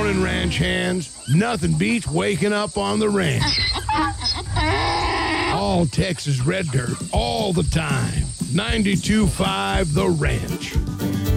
morning, ranch hands. Nothing beats waking up on the ranch. All Texas red dirt, all the time. 92.5 The Ranch.